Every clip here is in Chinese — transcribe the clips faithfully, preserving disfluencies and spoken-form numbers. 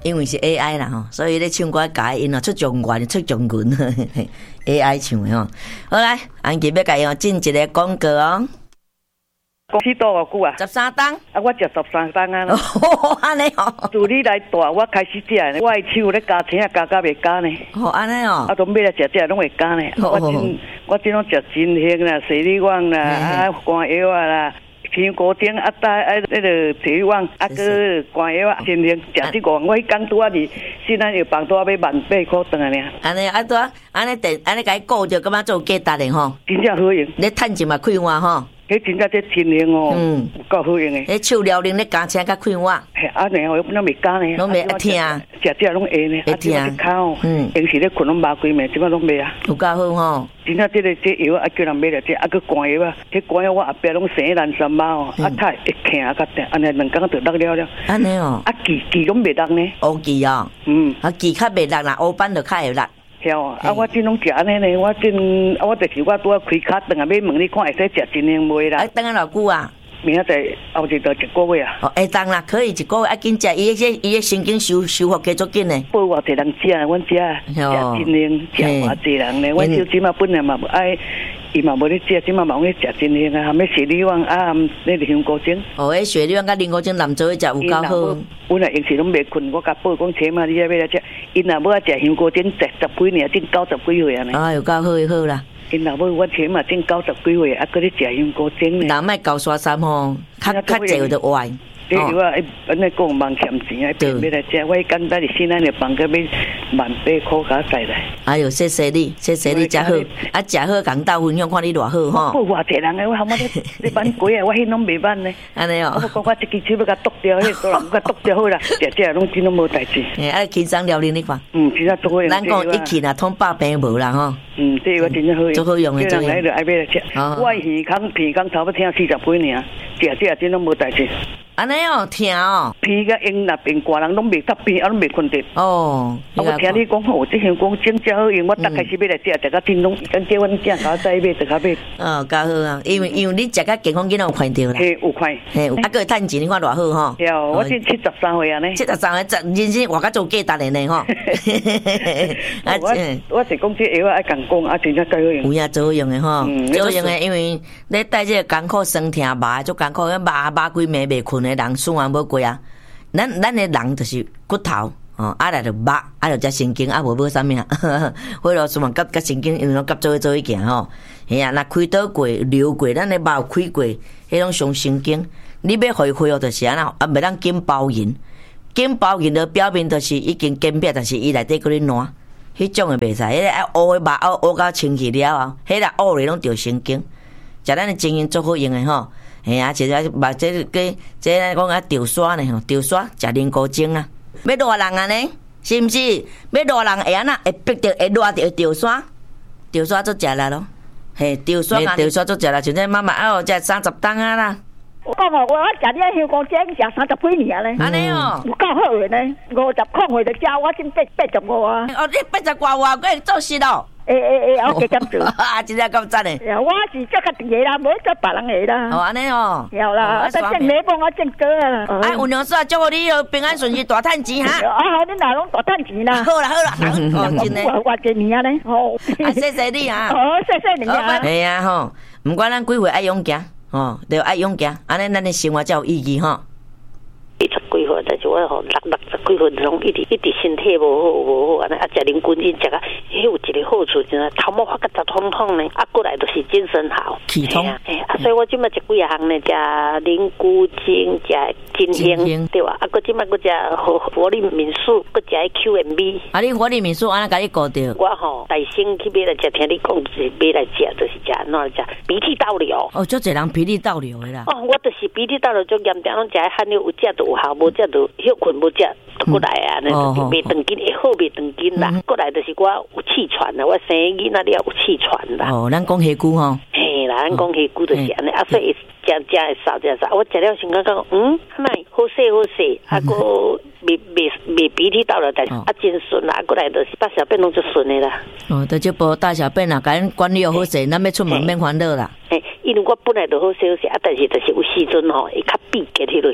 因为是 A I 啦吼，所以咧唱歌改音啊出状元出状元 ，A I 唱的吼。好来，安琪要甲伊进一个广告哦。 公司多偌久啊？ 十三档。 啊，我食十三档啊。 哦，安尼哦。 自你来带，我开始食呢。我的手咧加青啊，加加袂加呢。 哦，安尼哦。 啊，都买来食食拢会加呢。我真我真拢食真香啦，水力旺啦，啊，肝药啊啦。香菇丁啊，带啊，那个水力旺啊，个肝药啊，真香。食这个，我迄工拄啊是，现在药房拄啊要万八块顿啊呢。 安尼啊，拄啊，安尼电，安尼甲伊顾着，感觉做价值的吼。 真正好用。 你趁钱嘛开换吼。 迄真正这真香哦，嗯，够好用的。 迄手撩灵咧加青甲开换。 嘿，啊，然后拢袂加呢， 拢袂听， 食食拢会呢， 会听。 口，嗯，平时咧困拢麻规暝，即摆拢袂啊。 有够好吼。 真正这个这药啊，叫人买来这，啊，佮肝药啊，这肝药我后壁拢生烂三包哦，啊，太会疼啊，较疼，安尼两工就落了了。 安尼哦。 啊，记记拢袂落呢。 乌记哦。嗯。啊，记较袂落啦，乌斑就较会落。 晓啊！啊，我真拢食安尼呢，我真啊，我就是我拄啊开卡顿啊，要问你看会使食真香袂啦？ 啊，等下偌久啊？ 明仔载后日就一个月啊。 哦，会当啦，可以一个月啊，紧食，伊迄伊迄神经修修复加足紧呢。 报偌济人食啊，阮食食真香，食偌济人呢。阮手即嘛本来嘛爱，伊嘛无咧食，即嘛嘛咧食真香啊，含迄雪里旺啊，那个香菇精。 哦，迄雪里旺甲灵菇精南做伙食有够好。 阮若用时拢袂困，我甲报讲车嘛，你要来食。因若要食香菇精，十十几年，正九十几岁啊呢。 啊，有够好好啦。 因若要我车嘛，正九十几岁，啊，搁咧食香菇精呢。 人莫高刷衫吼，较较济有得歪。 你如果诶，安尼讲忙欠钱啊，变要来食，我简单是先安尼放个要万八块甲带来。 哎呦，谢谢你，谢谢你，食好，啊，食好共斗分享，看你偌好吼。 我偌济人诶，我后尾咧咧挽鬼啊，我迄拢袂挽呢。 安尼哦。 我讲我一支手要甲剁掉，迄个人甲剁掉好啦，食食拢真拢无代志。 诶，啊，轻松聊恁你看。 嗯，真正做好用。 咱讲一气若通百病无啦吼。 嗯，这个真正好用。 做好用诶，做用。 来就爱买来食。我耳孔鼻孔差不多听四十几年，食食真拢无代志。 安尼哦，听哦， 鼻甲用那边挂人拢袂搭边，啊拢袂困得。哦，我听你讲吼，这香港真正好用，我逐开始买来食，食到真拢跟叫阮囝甲再买，就甲买。 哦，较好啊，因为因为你食甲健康，囡仔有看到啦。 嘿，有看。嘿， 啊，个趁钱，你看偌好吼。 对，我今七十三岁啊呢。七十三岁，人生活甲做价值的呢吼。 我我是讲这药爱讲讲，啊真正够好用。 有影做好用的吼，做好用的，因为你带这个艰苦酸痛麻，足艰苦，迄麻麻规暝袂困的人，算无过啊。咱咱的人就是骨头哦，啊来就肉，啊就只神经，啊无无啥物啊。火罗什么甲甲神经，因为拢甲做做一件吼。嘿啊，若开刀过、流过，咱的肉开过，迄种伤神经。你要恢复就是安那，啊袂当紧包银，紧包银的表面就是已经紧瘪，但是伊内底搁咧烂，迄种的袂使。迄个爱乌的肉啊，乌到清气了啊，迄个乌咧拢着神经。食咱的精英做好用的吼。嘿啊，即个目这个这讲啊吊刷呢吼，吊刷食灵菇精啊，要热人啊呢，是毋是？要热人会安那会逼着会热着吊刷，吊刷做食啦咯，嘿，吊刷吊刷做食啦，像这妈妈啊，食三十担啊啦。 我讲哦，我食你香菇精食三十几年咧， 安尼哦， 有够好的呢，五十块回就食，我真八八十五啊。 哦，你八十外外，佫会做事咯。 诶诶诶，我加减做。 啊，真正够赞诶！ 我是做家己的啦，无做别人的啦。 哦，安尼哦。 有啦，啊，正礼帮我正哥啊。 哎，有娘子啊，祝福你平安顺利，大趁钱哈。 啊，好，你哪拢大趁钱啦？ 好啦好啦，哦，真诶。 我几年啊咧？好。 啊，谢谢你啊。 好，谢谢你啊。 系啊吼，唔管咱几岁爱勇行，吼，都爱勇行，安尼咱的生活才有意义吼。 二十几岁，但是我吼六六十几岁拢一直一直身体无好无好，安尼啊食灵菇精食啊，迄有一个好处就是头毛发甲杂通通呢，啊过来就是精神好， 气通， 哎啊，所以我即摆食几啊项呢，食灵菇精，食金香，对吧？啊，搁即摆搁食活活力民宿，搁食 Q M B。 啊，你活力民宿安尼甲你顾着？ 我吼大先去买来食，听你讲就是买来食，就是食安怎食鼻涕倒流。 哦，足侪人鼻涕倒流的啦。 哦，我就是鼻涕倒流足严重，拢食汗流有食就有效，无食就休困无食。过来啊，那就袂长筋，会好袂长筋啦。过来就是我有气喘啦，我生囡仔了有气喘啦。 哦，咱讲虾骨吼。 嘿啦，咱讲虾骨就是安尼，啊所以食食会少食少。我食了先感觉，嗯，那好势好势，啊个袂袂袂鼻涕倒了，但是啊真顺啦。过来就是大小便拢就顺的啦。 哦，得这波大小便啦，甲咱管理好势，咱要出门免烦恼啦。 嘿，因为我本来就好势好势，啊但是就是有时阵吼会较闭结迄落去。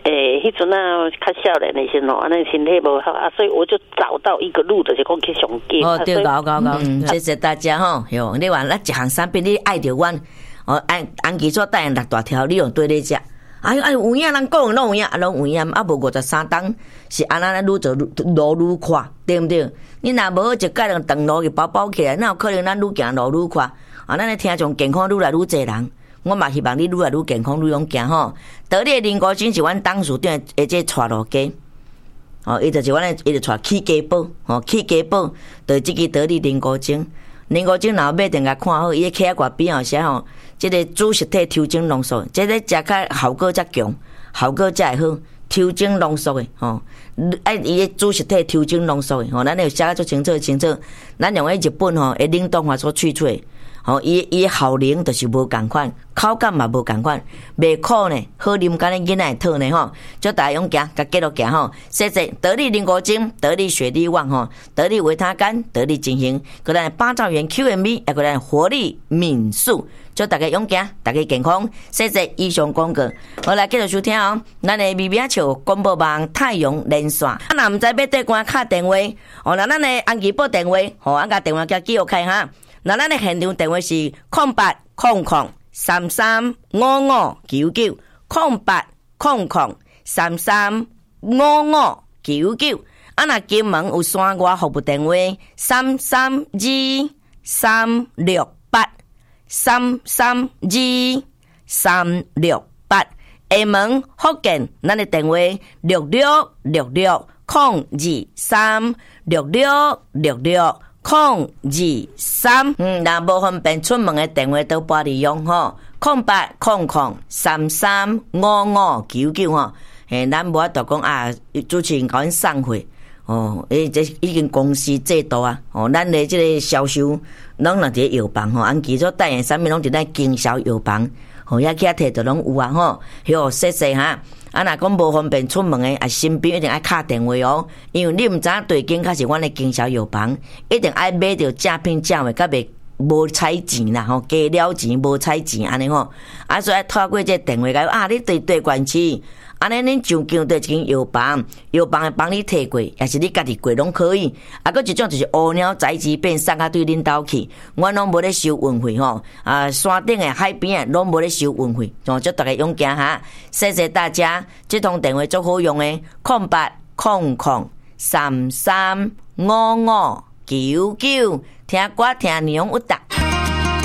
诶，迄阵啊，较少年的时候，安尼身体无好啊，所以我就找到一个路，就是讲去上街。 哦，对，搞搞搞，谢谢大家吼。哟，你话咱一项产品你爱着阮，哦，按按基础带六大条，你用对咧食。哎呦哎，有影人讲拢有影，拢有影，啊无五十三档是安那愈做路愈快，对不对？你若无一盖两长路去包包起来，哪有可能咱愈行路愈快？啊，咱咧听众健康愈来愈侪人，我嘛希望你愈来愈健康，愈勇行吼。得力林高精是阮董事长的这带路家，哦，伊就是阮咧，伊就带起家宝，哦，起家宝，就是即个得力林高精。林高精若买定甲看好，伊咧起啊外边后写吼。即个主食体抽精浓缩，即个食较效果较强，效果才会好。抽精浓缩的吼，爱伊个主食体抽精浓缩的吼，咱要写得足清楚清楚。咱用迄日本吼，会冷冻法所萃出的，吼，伊伊效能就是无共款，口感嘛无共款，袂苦呢，好啉干咧囡仔讨呢吼。叫大家勇行，甲继续行吼。谢谢得力零五精、得力雪力旺吼、得力维他甘、得力进行，个咱八兆元 Q M B， 也个咱活力敏素。祝大家勇行，大家健康。谢谢以上广告。好来继续收听哦。咱的微微笑广播网太阳连线，啊，若毋知要对关卡电话，哦，那咱的安吉报电话，吼、哦，俺甲电话叫记录开哈。那咱的现场电话是空八空空三三五五九九，空八空空三三五五九九。啊，若金门有线外服务电话三三二三六八。三三二三六八，厦门福建，咱的电话六六六六空二三六六六六空二三。嗯，若无方便出门的电话都拨利用吼，空八空空三三五五九九吼。诶，咱无法度讲啊，主持人甲阮送货。哦，诶，这已经公司制度啊！哦，咱的这个销售，拢若伫药房吼，按基础代言产品拢伫咱经销药房，吼，遐去摕着拢有啊吼。哟，谢谢哈！啊，若讲无方便出门诶，啊，身边一定爱敲电话哦，因为你毋知影对经较是阮的经销药房，一定爱买着正品正货，甲袂无彩钱啦吼，加了钱无彩钱安尼吼。啊，所以透过这电话甲啊，你对对关系。安尼恁上京对一间药房，药房会帮你摕过，也是你家己过拢可以。啊，搁一种就是乌鸟材质变送啊对恁兜去，阮拢无咧收运费吼。啊，山顶诶、海边诶，拢无咧收运费，哦，祝大家勇行哈！谢谢大家，这通电话足好用诶，空八空空三三五五九九，听歌听内容有答。